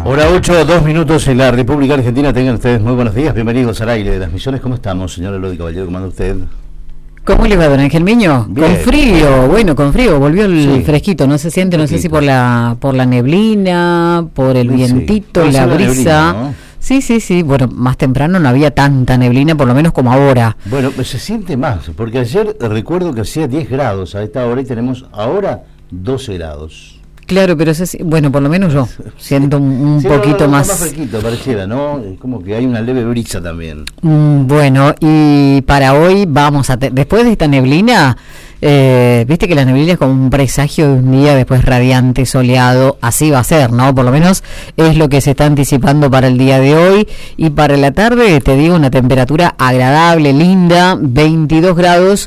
Hora 8, 2 minutos en la República Argentina. Tengan ustedes muy buenos días. Bienvenidos al aire de las Misiones. ¿Cómo estamos, señor Elodie Caballero? ¿Cómo anda usted? ¿Cómo le va, don Ángel Miño? Bien. Con frío, bueno, con frío, volvió el Sí. fresquito, no se siente, no sé si por la neblina, por el Sí. vientito, Puede la ser la brisa. neblina, ¿no? Sí, bueno, más temprano no había tanta neblina, por lo menos como ahora. Bueno, se siente más, porque ayer recuerdo que hacía 10 grados a esta hora y tenemos ahora 12 grados. Claro, pero bueno, por lo menos yo siento un Sí, poquito más más. fresquito, pareciera, ¿no? Es como que hay una leve brisa también. Bueno, y para hoy vamos a después de esta neblina, viste que la neblina es como un presagio de un día después radiante, soleado, así va a ser, ¿no? Por lo menos es lo que se está anticipando para el día de hoy. Y para la tarde, te digo, una temperatura agradable, linda, 22 grados,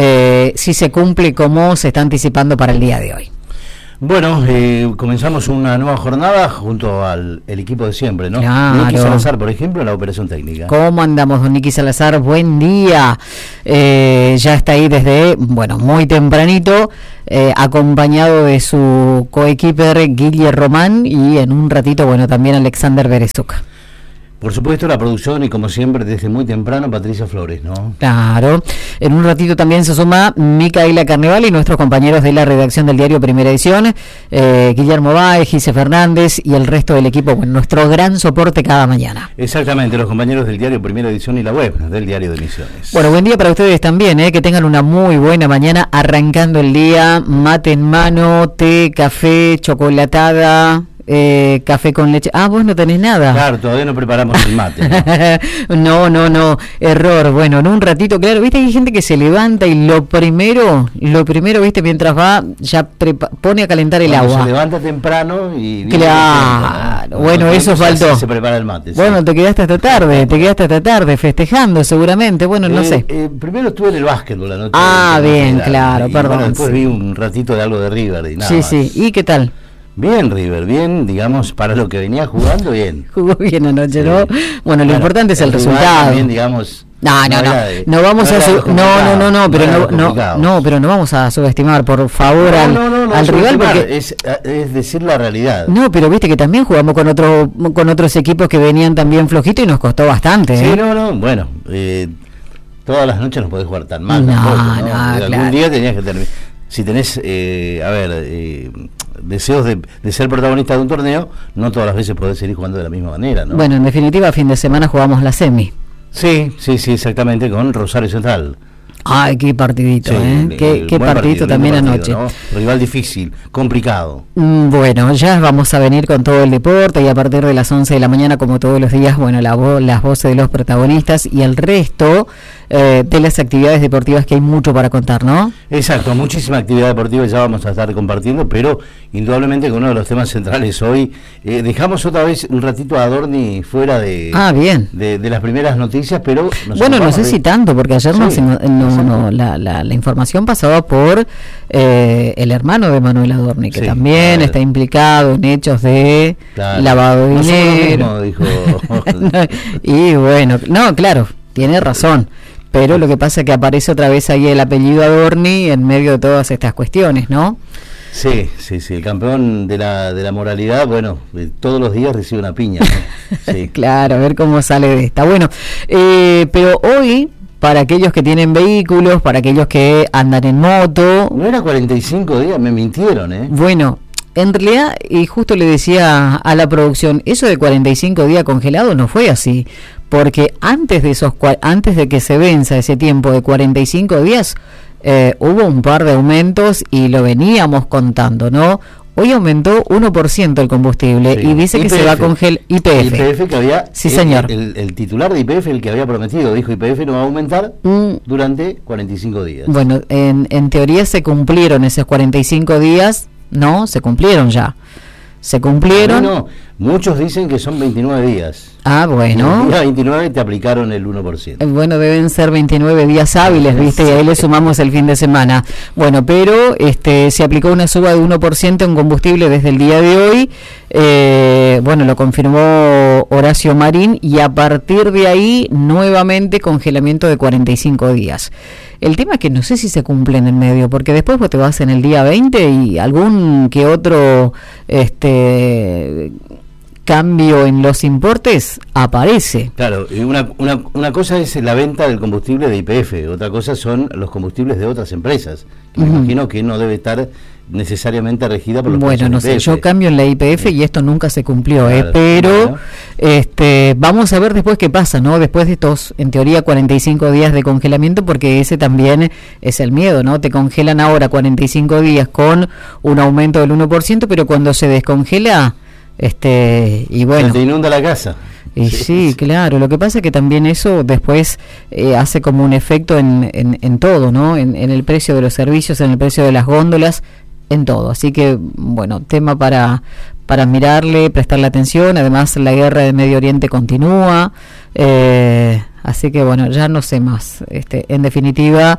si se cumple como se está anticipando para el día de hoy. Bueno, comenzamos una nueva jornada junto al equipo de siempre, ¿no? Claro. Nicky Salazar, por ejemplo, en la operación técnica. ¿Cómo andamos, don Nicky Salazar? Buen día. Ya está ahí desde, muy tempranito, acompañado de su coequiper Guille Román y en un ratito, también Alexander Berezuk. Por supuesto, la producción y como siempre, desde muy temprano, Patricia Flores, ¿no? Claro. En un ratito también se suma Micaela Carneval y nuestros compañeros de la redacción del diario Primera Edición, Guillermo Báez, Gise Fernández y el resto del equipo, nuestro gran soporte cada mañana. Exactamente, los compañeros del diario Primera Edición y la web del diario de Misiones. Bueno, buen día para ustedes también, que tengan una muy buena mañana, arrancando el día, mate en mano, té, café, chocolatada, café con leche. Ah, vos no tenés nada. Claro, todavía no preparamos el mate, ¿no? No, error. Bueno, en un ratito, claro, viste que hay gente que se levanta y lo primero, viste, mientras va, ya pone a calentar el agua. Se levanta temprano y... Claro, bueno, eso faltó. Se prepara el mate. Bueno, sí. Te quedaste hasta tarde, festejando seguramente, no sé. Primero estuve en el básquetbol anoche. Bien, claro, perdón. Después vi un ratito de algo de River y nada Sí, más. ¿Y qué tal? Bien, River, bien, digamos, para lo que venía jugando, bien. Jugó bien anoche, sí. ¿No? Bueno, lo importante es el resultado. También, digamos... No vamos a pero no vamos a subestimar, por favor, al rival, porque es decir la realidad. No, pero viste que también jugamos con otros equipos que venían también flojitos y nos costó bastante. Sí, bueno, todas las noches no podés jugar tan mal tampoco, ¿no? Claro. Algún día tenías que terminar. Si tenés, deseos de ser protagonista de un torneo, no todas las veces podés seguir jugando de la misma manera, ¿no? Bueno, en definitiva, fin de semana jugamos la semi. Sí, exactamente, con Rosario Central. Ay, qué partidito, sí, qué partidito también anoche. ¿No? Rival difícil, complicado. Bueno, ya vamos a venir con todo el deporte y a partir de las 11 de la mañana, como todos los días, las voces de los protagonistas y el resto de las actividades deportivas, que hay mucho para contar, ¿no? Exacto, muchísima actividad deportiva ya vamos a estar compartiendo, pero indudablemente que uno de los temas centrales hoy, dejamos otra vez un ratito a Adorni fuera de las primeras noticias, pero... no sé si tanto, porque ayer la información pasaba por el hermano de Manuel Adorni, que también está implicado en hechos de lavado de dinero. Dijo. Y claro, tiene razón. Pero lo que pasa es que aparece otra vez ahí el apellido Adorni en medio de todas estas cuestiones, ¿no? Sí, el campeón de la moralidad, todos los días recibe una piña, ¿no? Sí. Claro, a ver cómo sale de esta. Bueno, pero hoy, para aquellos que tienen vehículos, para aquellos que andan en moto... No era 45 días, me mintieron, ¿eh? Bueno, en realidad, y justo le decía a la producción, eso de 45 días congelado no fue así, porque antes de que se venza ese tiempo de 45 días, hubo un par de aumentos y lo veníamos contando, ¿no? Hoy aumentó 1% el combustible, y dice YPF, que se va a congelar YPF que había, sí, señor. El titular de YPF, el que había prometido, dijo YPF no va a aumentar durante 45 días. Bueno, en teoría se cumplieron esos 45 días, ¿no? Se cumplieron ya. Se cumplieron. No, muchos dicen que son 29 días. Ah, bueno. El día 29 te aplicaron el 1%. Bueno, deben ser 29 días hábiles, ¿viste? Y ahí le sumamos el fin de semana. Bueno, pero se aplicó una suba de 1% en combustible desde el día de hoy. Lo confirmó Horacio Marín, y a partir de ahí nuevamente congelamiento de 45 días. El tema es que no sé si se cumple en el medio, porque después vos te vas en el día 20 y algún que otro cambio en los importes aparece. Claro, y una cosa es la venta del combustible de YPF, otra cosa son los combustibles de otras empresas, que me imagino que no debe estar necesariamente regida por los bueno, no sé, yo cambio en la YPF y esto nunca se cumplió, claro, pero vamos a ver después qué pasa, ¿no? Después de estos, en teoría, 45 días de congelamiento, porque ese también es el miedo, ¿no? Te congelan ahora 45 días con un aumento del 1%, pero cuando se descongela, y bueno... Se te inunda la casa. Y sí, claro, lo que pasa es que también eso después hace como un efecto en todo, ¿no? En el precio de los servicios, en el precio de las góndolas, en todo. Así que, bueno, tema para mirarle, prestarle atención. Además, la guerra de Medio Oriente continúa. Así que, bueno, ya no sé más. En definitiva,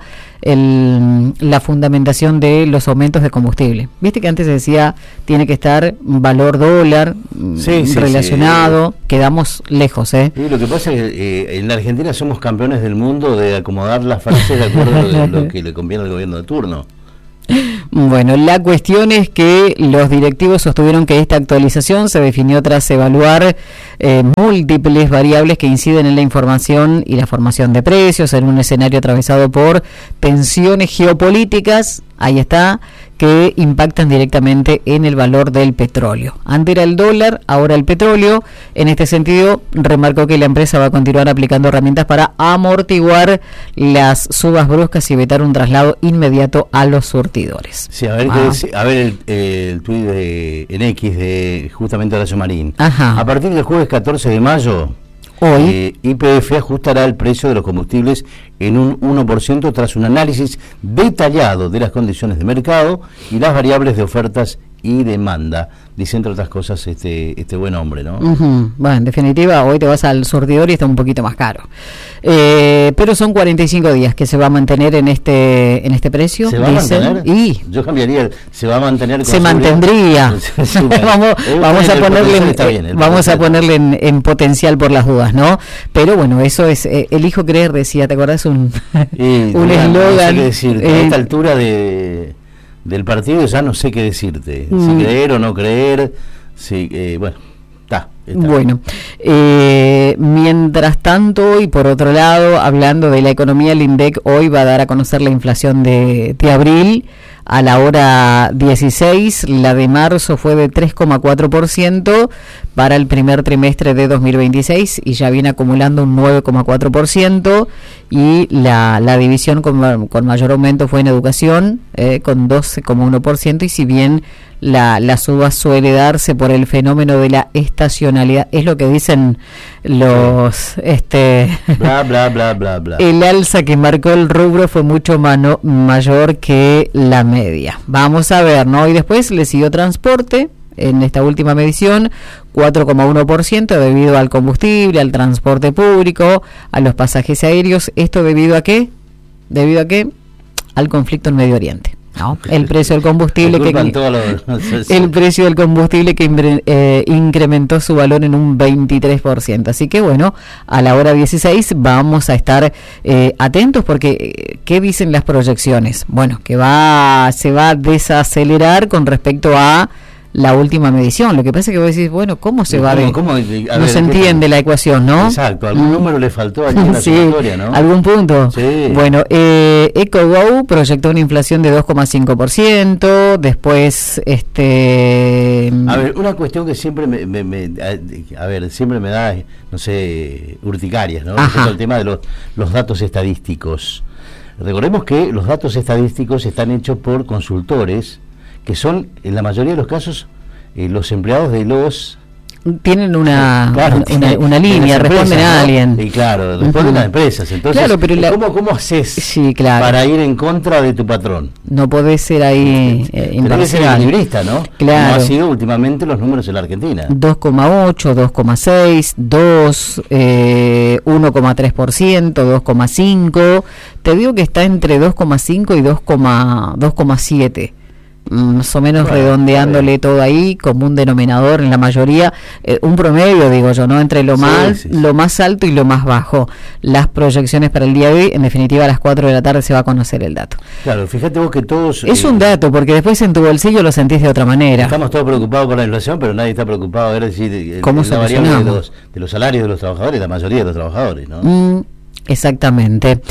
la fundamentación de los aumentos de combustible. Viste que antes se decía, tiene que estar valor dólar relacionado. Quedamos lejos, Sí, lo que pasa es que en la Argentina somos campeones del mundo de acomodar las frases de acuerdo a lo que le conviene al gobierno de turno. Bueno, la cuestión es que los directivos sostuvieron que esta actualización se definió tras evaluar múltiples variables que inciden en la información y la formación de precios en un escenario atravesado por tensiones geopolíticas, ahí está, que impactan directamente en el valor del petróleo. Antes era el dólar, ahora el petróleo. En este sentido, remarcó que la empresa va a continuar aplicando herramientas para amortiguar las subas bruscas y evitar un traslado inmediato a los surtidores. Sí, a ver, el tuit en X de justamente Horacio Marín. Ajá. A partir del jueves 14 de mayo, hoy, YPF ajustará el precio de los combustibles en un 1% tras un análisis detallado de las condiciones de mercado y las variables de ofertas y demanda, dice entre otras cosas este buen hombre, ¿no? Bueno, en definitiva, hoy te vas al surtidor y está un poquito más caro. Pero son 45 días que se va a mantener en este precio. ¿Se va a mantener? Y yo cambiaría, se va a mantener. Se mantendría. Vamos a ponerle en potencial por las dudas, ¿no? Pero bueno, eso es, elijo creer, decía, ¿te acordás? Un eslogan. No sé qué decirte, a esta altura del partido ya no sé qué decirte, si creer o no creer, bueno, está. Bueno, mientras tanto, y por otro lado, hablando de la economía, el INDEC hoy va a dar a conocer la inflación de abril a la hora 16, la de marzo fue de 3,4% para el primer trimestre de 2026 y ya viene acumulando un 9,4%, y la división con mayor aumento fue en educación, con 12,1%, y si bien la suba suele darse por el fenómeno de la estacionalidad, es lo que dicen los bla bla bla bla bla. El alza que marcó el rubro fue mucho mayor que la media. Vamos a ver, ¿no? Y después le siguió transporte en esta última medición, 4,1% debido al combustible, al transporte público, a los pasajes aéreos. ¿Esto debido a qué? ¿Debido a qué? Al conflicto en Medio Oriente. No, el precio del combustible el precio del combustible que incrementó su valor en un 23%. Así que bueno, a la hora 16 vamos a estar atentos, porque ¿qué dicen las proyecciones? Bueno, que se va a desacelerar con respecto a la última medición. Lo que pasa es que vos decís, bueno, ¿cómo se va a ver? No se entiende la ecuación, ¿no? Exacto, algún número le faltó allí en la sumatoria, ¿no? Algún punto. Sí. Bueno, EcoGo proyectó una inflación de 2,5%, después A ver, una cuestión que siempre siempre me da, no sé, urticarias, ¿no? El tema de los datos estadísticos. Recordemos que los datos estadísticos están hechos por consultores que son, en la mayoría de los casos, los empleados de los... Tienen una línea, responden a alguien. Y claro, responden a empresas. Entonces, claro, pero ¿cómo haces para ir en contra de tu patrón? No podés ser ahí imparcial. Tenés que ser equilibrista, ¿no? Claro. Como ha sido últimamente los números en la Argentina. 2,8, 2,6, 2, 1,3%, 2,5. Te digo que está entre 2,5 y 2,7. más o menos redondeándole todo ahí, como un denominador en la mayoría, un promedio, digo yo, ¿no? Entre lo más alto y lo más bajo. Las proyecciones para el día de hoy, en definitiva a las 4 de la tarde se va a conocer el dato. Claro, fíjate vos que todos... Es un dato, porque después en tu bolsillo lo sentís de otra manera. Estamos todos preocupados por la inflación, pero nadie está preocupado a ver decir cómo la variable de los salarios de los trabajadores, la mayoría de los trabajadores, ¿no? Exactamente.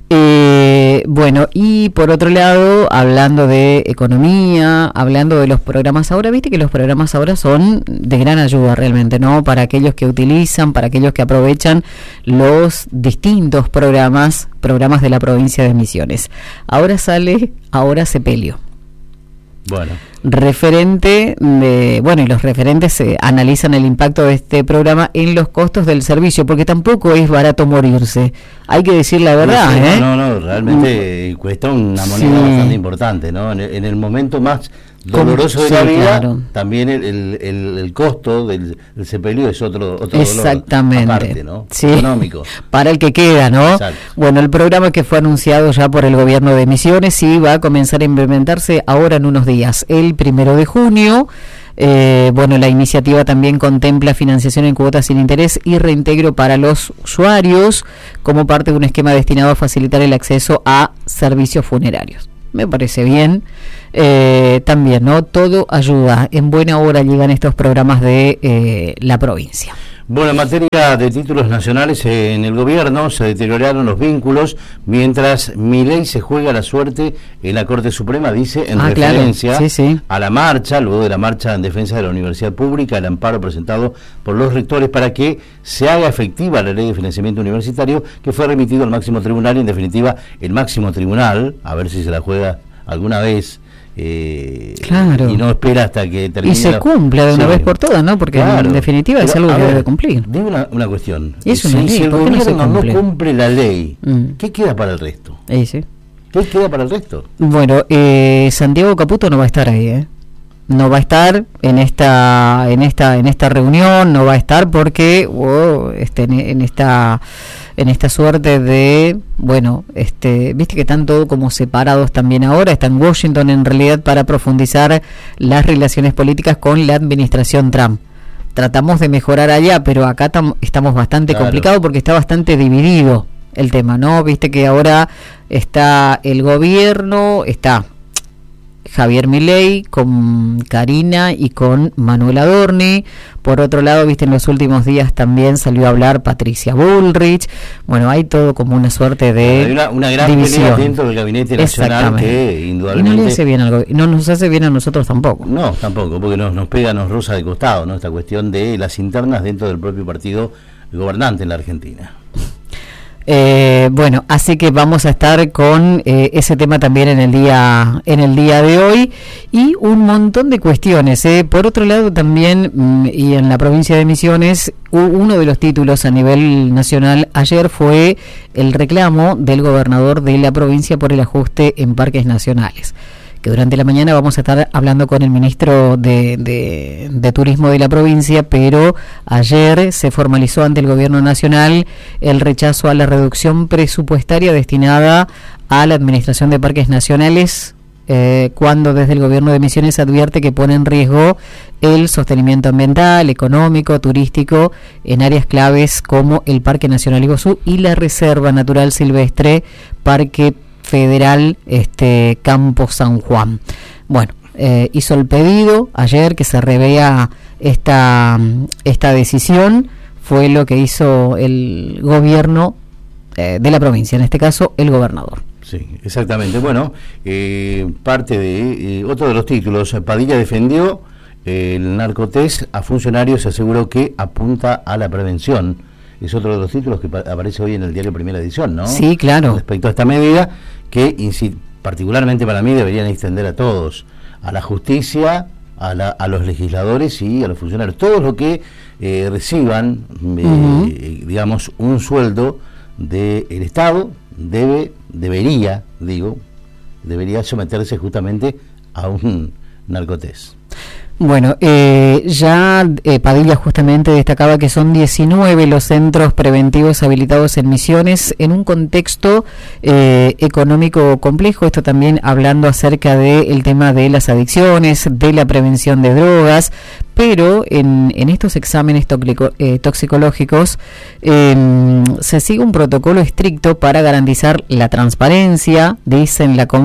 Bueno, y por otro lado, hablando de economía, hablando de los programas ahora, viste que los programas ahora son de gran ayuda realmente, ¿no? Para aquellos que utilizan, para aquellos que aprovechan los distintos programas de la provincia de Misiones. Ahora Sepelio. Bueno. Referente de, y los referentes analizan el impacto de este programa en los costos del servicio, porque tampoco es barato morirse, hay que decir la verdad. No, realmente cuesta una moneda bastante importante, ¿no? En el momento más doloroso de la vida, claro. También el costo del sepelio es otro exactamente dolor aparte, ¿no? Sí. Económico. Para el que queda, ¿no? Exacto. Bueno, el programa que fue anunciado ya por el gobierno de Misiones sí va a comenzar a implementarse ahora en unos días, el 1 de junio. La iniciativa también contempla financiación en cuotas sin interés y reintegro para los usuarios como parte de un esquema destinado a facilitar el acceso a servicios funerarios. Me parece bien. También, ¿no? Todo ayuda. En buena hora llegan estos programas de la provincia. Bueno, en materia de títulos nacionales, en el gobierno se deterioraron los vínculos mientras Milei se juega la suerte en la Corte Suprema, dice, en referencia a la marcha, luego de la marcha en defensa de la universidad pública, el amparo presentado por los rectores para que se haga efectiva la ley de financiamiento universitario, que fue remitido al máximo tribunal, y en definitiva el máximo tribunal, a ver si se la juega alguna vez, claro. Y no espera hasta que termine y se cumpla de una vez por todas, ¿no? Porque claro, en definitiva es algo que debe cumplir. Digo una cuestión, y es una ley, si el gobierno no cumple la ley, ¿qué queda para el resto? Sí. ¿Qué queda para el resto? Bueno, Santiago Caputo no va a estar ahí, no va a estar en esta reunión, no va a estar porque en esta suerte de, viste que están todos como separados también ahora, está en Washington en realidad para profundizar las relaciones políticas con la administración Trump. Tratamos de mejorar allá, pero acá estamos bastante complicados porque está bastante dividido el tema, ¿no? Viste que ahora está el gobierno, está Javier Milei con Karina y con Manuel Adorni. Por otro lado, viste, en los últimos días también salió a hablar Patricia Bullrich. Bueno, hay todo como una suerte de una gran división pelea dentro del gabinete nacional que indudablemente... Y no le hace bien no nos hace bien a nosotros tampoco. No, tampoco, porque nos pega, nos roza de costado, ¿no? Esta cuestión de las internas dentro del propio partido gobernante en la Argentina. Así que vamos a estar con ese tema también en el día de hoy y un montón de cuestiones. Por otro lado también, y en la provincia de Misiones, uno de los títulos a nivel nacional ayer fue el reclamo del gobernador de la provincia por el ajuste en parques nacionales, que durante la mañana vamos a estar hablando con el ministro de Turismo de la provincia, pero ayer se formalizó ante el gobierno nacional el rechazo a la reducción presupuestaria destinada a la administración de parques nacionales, cuando desde el gobierno de Misiones advierte que pone en riesgo el sostenimiento ambiental, económico, turístico en áreas claves como el Parque Nacional Iguazú y la Reserva Natural Silvestre Parque Federal Campo San Juan. Bueno, hizo el pedido ayer que se revea esta decisión. Fue lo que hizo el gobierno de la provincia, en este caso el gobernador. Sí, exactamente. Bueno, parte de otro de los títulos, Padilla defendió el narcotest a funcionarios, aseguró que apunta a la prevención. Es otro de los títulos que aparece hoy en el diario Primera Edición, ¿no? Sí, claro. Respecto a esta medida que, particularmente para mí, deberían extender a todos, a la justicia, a los legisladores y a los funcionarios. Todos los que reciban, digamos, un sueldo del Estado debería someterse justamente a un narcotest. Bueno, ya Padilla justamente destacaba que son 19 los centros preventivos habilitados en Misiones en un contexto económico complejo, esto también hablando acerca del tema de las adicciones, de la prevención de drogas, pero en estos exámenes toxicológicos se sigue un protocolo estricto para garantizar la transparencia, dicen la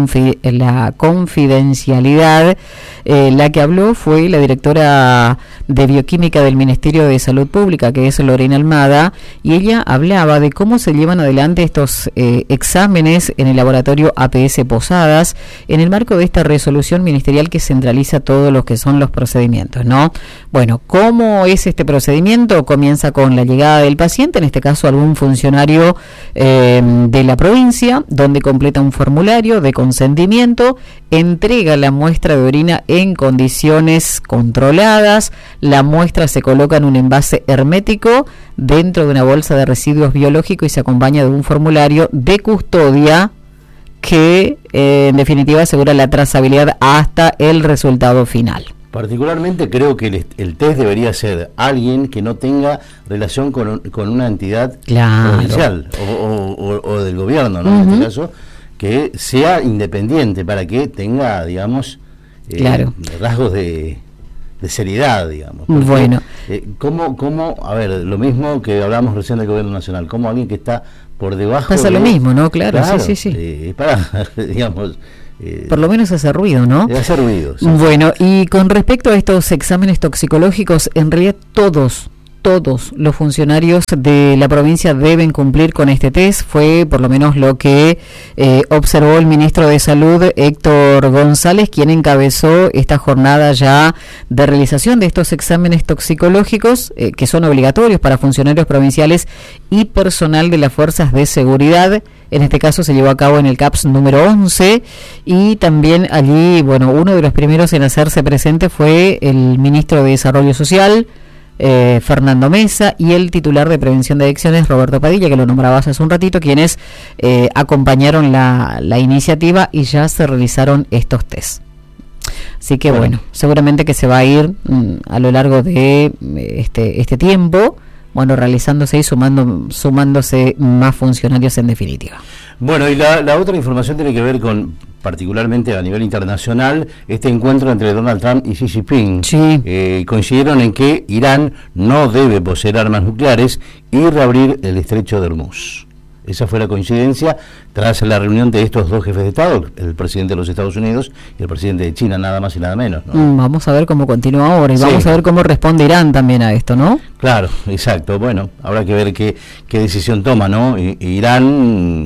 confidencialidad. La que habló fue la directora de Bioquímica del Ministerio de Salud Pública, que es Lorena Almada, y ella hablaba de cómo se llevan adelante estos exámenes en el laboratorio APS Posadas, en el marco de esta resolución ministerial que centraliza todos los que son los procedimientos, ¿no? Bueno, ¿cómo es este procedimiento? Comienza con la llegada del paciente, en este caso algún funcionario de la provincia, donde completa un formulario de consentimiento, entrega la muestra de orina en condiciones controladas, la muestra se coloca en un envase hermético dentro de una bolsa de residuos biológicos y se acompaña de un formulario de custodia que en definitiva asegura la trazabilidad hasta el resultado final. Particularmente creo que el test debería ser alguien que no tenga relación con una entidad provincial o del gobierno, ¿no? En este caso, que sea independiente para que tenga, digamos, rasgos de seriedad, digamos. Porque, bueno. ¿Cómo, a ver, lo mismo que hablábamos recién del gobierno nacional, como alguien que está por debajo... Pasa lo mismo, ¿no? Claro, sí. Para, digamos... por lo menos hace ruido, ¿no? Hace ruido, sí. Bueno, y con respecto a estos exámenes toxicológicos, en realidad todos los funcionarios de la provincia deben cumplir con este test. Fue por lo menos lo que observó el ministro de Salud, Héctor González, quien encabezó esta jornada ya de realización de estos exámenes toxicológicos que son obligatorios para funcionarios provinciales y personal de las fuerzas de seguridad. En este caso se llevó a cabo en el CAPS número 11 y también allí, bueno, uno de los primeros en hacerse presente fue el ministro de Desarrollo Social, Fernando Mesa, y el titular de Prevención de Adicciones, Roberto Padilla, que lo nombrabas hace un ratito, quienes acompañaron la iniciativa y ya se realizaron estos test. Así que bueno, seguramente que se va a ir a lo largo de este tiempo, bueno, realizándose y sumándose más funcionarios en definitiva. Bueno, y la otra información tiene que ver con, particularmente a nivel internacional, este encuentro entre Donald Trump y Xi Jinping. Sí. Coincidieron en que Irán no debe poseer armas nucleares y reabrir el estrecho de Hormuz. Esa fue la coincidencia tras la reunión de estos dos jefes de Estado, el presidente de los Estados Unidos y el presidente de China, nada más y nada menos, ¿no? Vamos a ver cómo continúa ahora y vamos a ver cómo responde Irán también a esto, ¿no? Claro, exacto. Bueno, habrá que ver qué decisión toma, ¿no? Irán,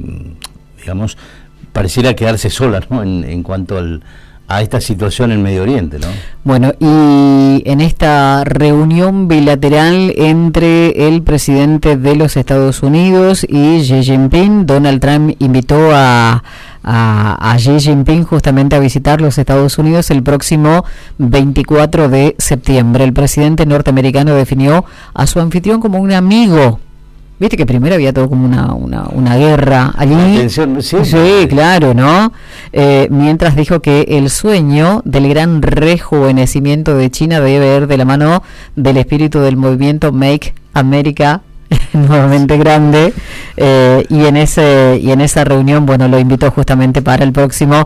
digamos, pareciera quedarse sola, ¿no? En cuanto a esta situación en Medio Oriente, ¿no? Bueno, y en esta reunión bilateral entre el presidente de los Estados Unidos y Xi Jinping, Donald Trump invitó a Xi Jinping justamente a visitar los Estados Unidos el próximo 24 de septiembre. El presidente norteamericano definió a su anfitrión como un amigo. Viste que primero había todo como una guerra allí. Sí, claro, ¿no? Mientras dijo que el sueño del gran rejuvenecimiento de China debe ir de la mano del espíritu del movimiento Make America nuevamente grande, y en esa reunión, bueno, lo invitó justamente para el próximo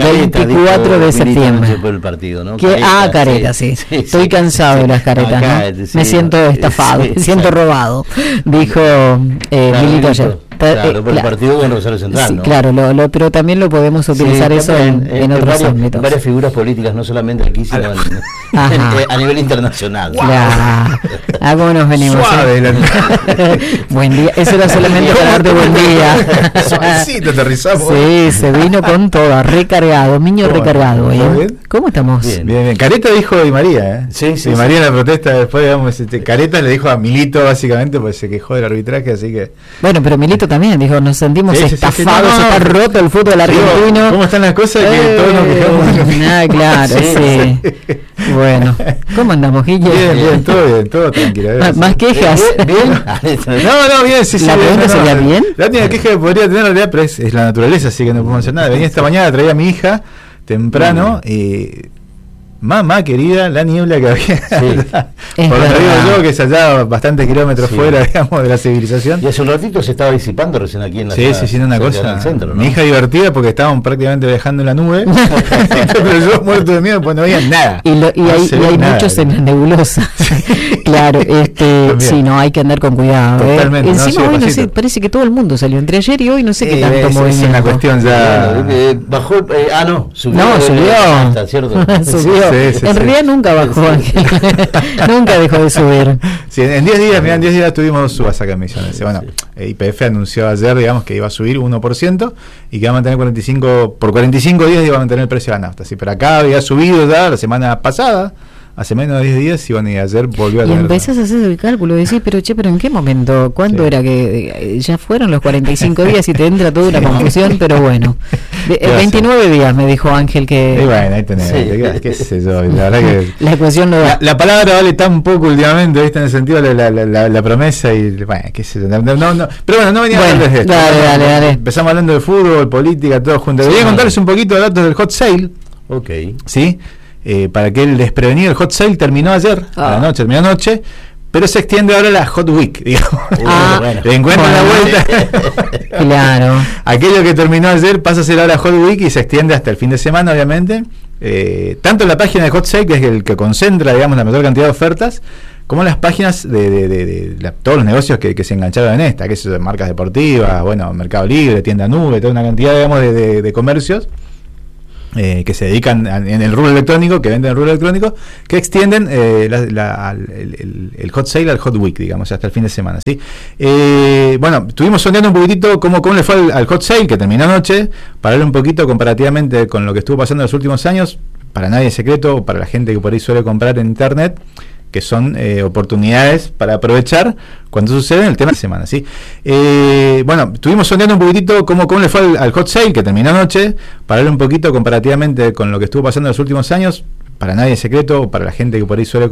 24 de septiembre. Por el partido, ¿no? Careta, sí. Estoy cansado de las caretas, ¿no? Me siento estafado, me siento robado, dijo Milito ayer. Claro, por el partido con Rosario Central, ¿no? Claro, pero también lo podemos utilizar eso en otros ámbitos. Varias figuras políticas, no solamente aquí, sino a nivel internacional. Claro. ¿Cómo nos venimos? Suave. Buen día. Eso era solamente para darte buen día. Suavecito, aterrizamos. Sí, se vino con todo, recargado, niño recargado. ¿Cómo estamos? Bien. Careta dijo Di María, Sí. Di María en la protesta después, digamos, Careta le dijo a Milito básicamente, pues se quejó del arbitraje, así que... Bueno, pero Milito también dijo, nos sentimos estafados, está roto el fútbol argentino. ¿Cómo están las cosas? Que todos nos quejamos. Claro, sí. Bueno, ¿cómo andamos, Guille? Bien, todo tranquilo. ¿Más quejas? ¿Bien? No, bien, sí. ¿La pregunta sería bien? La única queja que podría tener en realidad, pero es la naturaleza, así que no podemos hacer nada. Venía esta mañana, traía a mi hija temprano y mamá querida, la niebla que había. Por lo que digo yo, que es allá bastantes kilómetros fuera, digamos, de la civilización. Y hace un ratito se estaba disipando recién aquí en la ciudad. Sí, sí, una cosa. El centro, ¿no? Mi hija divertida porque estaban prácticamente viajando en la nube. Pero yo muerto de miedo, pues no veía nada. Y hay nada, muchos en la nebulosa. Claro, sí, no, hay que andar con cuidado. Totalmente. Encima hoy, no sé, parece que todo el mundo salió entre ayer y hoy, no sé qué tanto movimiento. Es una cuestión ya. Bajó, no, subió. No, subió. Hasta cierto. Subió. En realidad nunca bajó, Ángel. Nunca dejó de subir. Sí, en 10 días, mirá, en 10 días tuvimos subas acá en Misiones. Bueno, YPF anunció ayer, digamos, que iba a subir 1% y que iba a mantener 45 días iba a mantener el precio de la nafta. Sí, pero acá había subido ya la semana pasada, hace menos de 10 días, y bueno, y ayer volvió a tener. Y empezás a hacer el cálculo, decís, pero ¿en qué momento? ¿Cuándo era que ya fueron los 45 días y te entra toda una confusión? Pero bueno, 29 días me dijo Ángel que... Y bueno, ahí tenés, qué sé yo, la verdad que... La ecuación no da. La palabra vale tan poco últimamente, ¿viste? En el sentido de la promesa y... Bueno, qué sé yo, no, pero bueno, no venía a hablar de esto. Dale. Empezamos hablando de fútbol, política, todo junto. Voy a contarles un poquito de datos del hot sale. Ok. ¿Sí? Para aquel desprevenido, el hot sale terminó ayer, terminó anoche, pero se extiende ahora la Hot Week, digamos. Bueno. Encuentran la vuelta. Claro. Aquello que terminó ayer pasa a ser ahora Hot Week y se extiende hasta el fin de semana, obviamente. Tanto la página de Hot Sale, que es el que concentra, digamos, la mayor cantidad de ofertas, como las páginas de todos los negocios que se engancharon en esta, que es marcas deportivas, bueno, Mercado Libre, Tienda Nube, toda una cantidad, digamos, de comercios que se dedican en el rubro electrónico, que venden el rubro electrónico, que extienden el hot sale al hot week, digamos, hasta el fin de semana, ¿sí? Bueno, estuvimos sondeando un poquitito cómo le fue al hot sale, que terminó anoche, para ver un poquito comparativamente con lo que estuvo pasando en los últimos años. Para nadie es secreto, para la gente que por ahí suele comprar en internet, que son oportunidades para aprovechar cuando sucede el tema de semana, ¿sí? Bueno, estuvimos sondeando un poquitito cómo le fue al hot sale, que terminó anoche, para ver un poquito comparativamente con lo que estuvo pasando en los últimos años. Para nadie es secreto, para la gente que por ahí suele